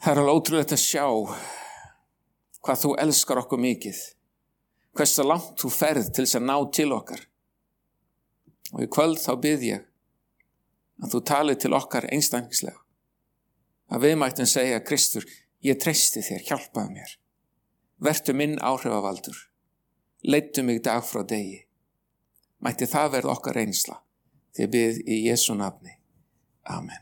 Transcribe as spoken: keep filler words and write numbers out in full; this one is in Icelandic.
Það er alveg ótrúlegt að sjá hvað þú elskar okkur mikið, hversu langt þú ferð til þess að ná til okkar. Og í kvöld þá bið ég að þú talið til okkar einstaklingslega, að við mættum segja: Kristur, ég treysti þér, hjálpaðu mér, vertu minn áhrifavaldur, leiddu mig dag frá degi. Mætti það verða okkar reynsla, því ég bið í Jesú nafni. Amen.